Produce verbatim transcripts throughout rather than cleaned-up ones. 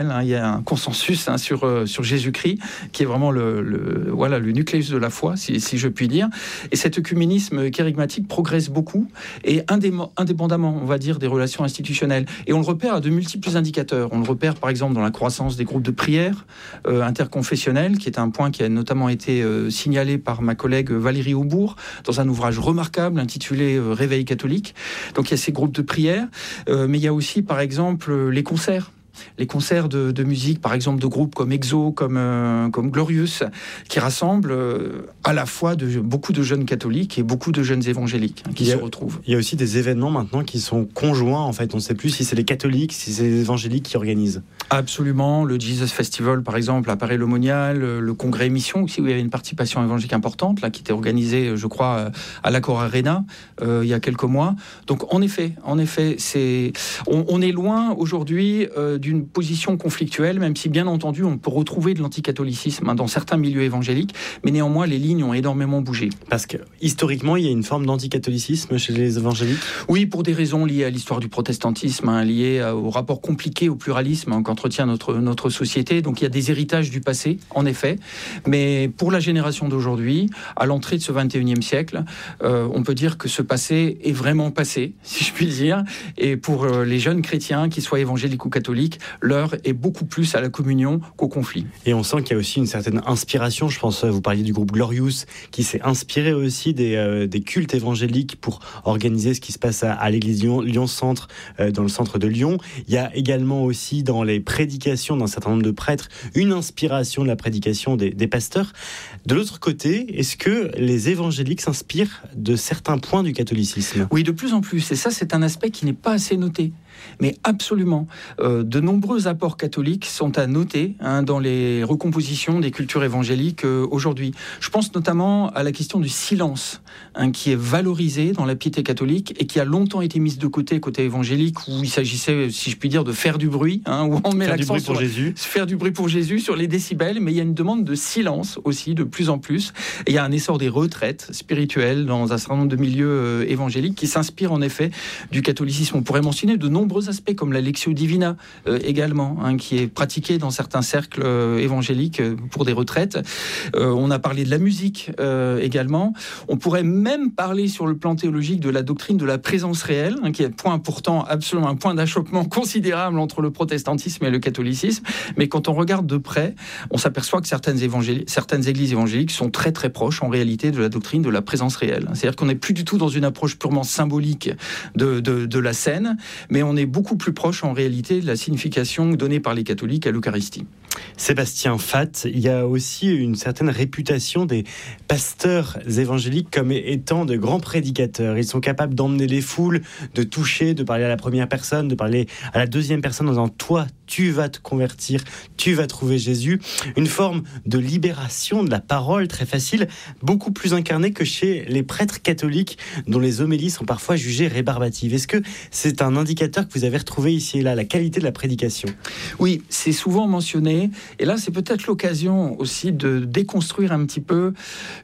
Il y a un consensus hein, sur, euh, sur Jésus-Christ, qui est vraiment le, le, voilà, le nucléus de la foi, si, si je puis dire. Et cet œcuménisme kérigmatique progresse beaucoup, et indé- indépendamment, on va dire, des relations institutionnelles. Et on le repère à de multiples indicateurs. On le repère, par exemple, dans la croissance des groupes de prière euh, interconfessionnels, qui est un point qui a notamment été euh, signalé par ma collègue Valérie Aubourg, dans un ouvrage remarquable intitulé euh, « Réveil catholique ». Donc il y a ces groupes de prière, euh, mais il y a aussi, par exemple, les concerts. Les concerts de, de musique, par exemple de groupes comme Exo, comme, euh, comme Glorious, qui rassemblent euh, à la fois de, beaucoup de jeunes catholiques et beaucoup de jeunes évangéliques hein, qui il a, se retrouvent. Il y a aussi des événements maintenant qui sont conjoints, en fait. On ne sait plus si c'est les catholiques, si c'est les évangéliques qui organisent. Absolument. Le Jesus Festival, par exemple, à Paris-le-Monial, le congrès Mission aussi, où il y avait une participation évangélique importante, là, qui était organisée, je crois, à l'Accor Arena, euh, il y a quelques mois. Donc, en effet, en effet, c'est... On, on est loin aujourd'hui euh, d'une position conflictuelle, même si bien entendu on peut retrouver de l'anticatholicisme hein, dans certains milieux évangéliques, mais néanmoins les lignes ont énormément bougé. Parce que historiquement il y a une forme d'anticatholicisme chez les évangéliques. Oui, pour des raisons liées à l'histoire du protestantisme, hein, liées au rapport compliqué au pluralisme hein, qu'entretient notre, notre société. Donc il y a des héritages du passé, en effet, mais pour la génération d'aujourd'hui, à l'entrée de ce vingt et unième siècle, euh, on peut dire que ce passé est vraiment passé, si je puis dire, et pour euh, les jeunes chrétiens, qu'ils soient évangéliques ou catholiques, l'heure est beaucoup plus à la communion qu'au conflit. Et on sent qu'il y a aussi une certaine inspiration. Je pense, vous parliez du groupe Glorious, qui s'est inspiré aussi des, euh, des cultes évangéliques pour organiser ce qui se passe à, à l'église Lyon, Lyon Centre, euh, dans le centre de Lyon. Il y a également aussi dans les prédications d'un certain nombre de prêtres, une inspiration de la prédication des, des pasteurs. De l'autre côté, est-ce que les évangéliques s'inspirent de certains points du catholicisme ? Oui, de plus en plus. Et ça, c'est un aspect qui n'est pas assez noté. Mais absolument, euh, de nombreux apports catholiques sont à noter hein, dans les recompositions des cultures évangéliques euh, aujourd'hui. Je pense notamment à la question du silence, hein, qui est valorisé dans la piété catholique et qui a longtemps été mise de côté côté évangélique, où il s'agissait, si je puis dire, de faire du bruit, hein, où on met faire l'accent du bruit pour sur Jésus. faire du bruit pour Jésus sur les décibels, mais il y a une demande de silence aussi de plus en plus. Et il y a un essor des retraites spirituelles dans un certain nombre de milieux euh, évangéliques qui s'inspirent en effet du catholicisme. On pourrait mentionner de nombreux aspects comme la Lectio Divina euh, également, hein, qui est pratiquée dans certains cercles euh, évangéliques euh, pour des retraites. Euh, on a parlé de la musique euh, également. On pourrait même parler sur le plan théologique de la doctrine de la présence réelle, hein, qui est un point important, absolument un point d'achoppement considérable entre le protestantisme et le catholicisme. Mais quand on regarde de près, on s'aperçoit que certaines, évangéli- certaines églises évangéliques sont très très proches en réalité de la doctrine de la présence réelle. C'est-à-dire qu'on n'est plus du tout dans une approche purement symbolique de, de, de la scène, mais on est beaucoup plus proche en réalité de la signification donnée par les catholiques à l'Eucharistie. Sébastien Fath, il y a aussi une certaine réputation des pasteurs évangéliques comme étant de grands prédicateurs. Ils sont capables d'emmener les foules, de toucher, de parler à la première personne, de parler à la deuxième personne en disant « toi, tu vas te convertir, tu vas trouver Jésus ». Une forme de libération de la parole très facile, beaucoup plus incarnée que chez les prêtres catholiques dont les homélies sont parfois jugées rébarbatives. Est-ce que c'est un indicateur que vous avez retrouvé ici et là, la qualité de la prédication ? Oui, c'est souvent mentionné. Et là, c'est peut-être l'occasion aussi de déconstruire un petit peu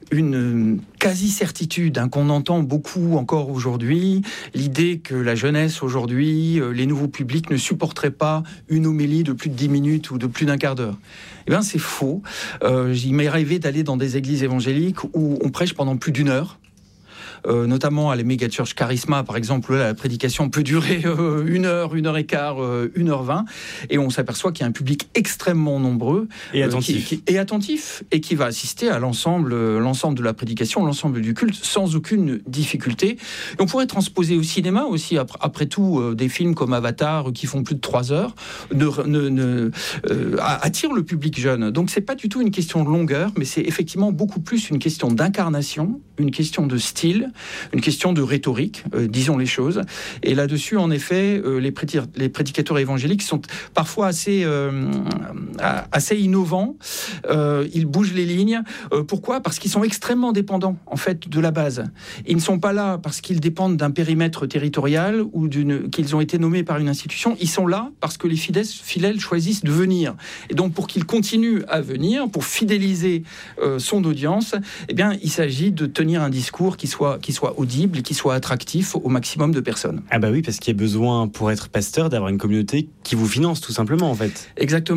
une quasi-certitude hein, qu'on entend beaucoup encore aujourd'hui, l'idée que la jeunesse aujourd'hui, euh, les nouveaux publics ne supporteraient pas une homélie de plus de dix minutes ou de plus d'un quart d'heure. Eh bien, c'est faux. Euh, il m'est arrivé d'aller dans des églises évangéliques où on prêche pendant plus d'une heure. Euh, notamment à la méga church Charisma, par exemple, là, la prédication peut durer euh, une heure, une heure et quart, euh, une heure vingt, et on s'aperçoit qu'il y a un public extrêmement nombreux et attentif, euh, qui, qui, et attentif, et qui va assister à l'ensemble, euh, l'ensemble de la prédication, l'ensemble du culte, sans aucune difficulté. Et on pourrait transposer au cinéma aussi, après, après tout, euh, des films comme Avatar, qui font plus de trois heures, ne, ne, ne, euh, attirent le public jeune. Donc c'est pas du tout une question de longueur, mais c'est effectivement beaucoup plus une question d'incarnation, une question de style, une question de rhétorique, euh, disons les choses. Et là-dessus, en effet, euh, les, prédi- les prédicateurs évangéliques sont parfois assez, euh, assez innovants. Euh, ils bougent les lignes. Euh, pourquoi ? Parce qu'ils sont extrêmement dépendants, en fait, de la base. Ils ne sont pas là parce qu'ils dépendent d'un périmètre territorial ou d'une, qu'ils ont été nommés par une institution. Ils sont là parce que les fidèles, fidèles choisissent de venir. Et donc, pour qu'ils continuent à venir, pour fidéliser euh, son audience, eh bien, il s'agit de tenir un discours qui soit soit, qui soit audible et qui soit attractif au maximum de personnes. Ah bah oui, parce qu'il y a besoin, pour être pasteur, d'avoir une communauté qui vous finance tout simplement en fait. Exactement.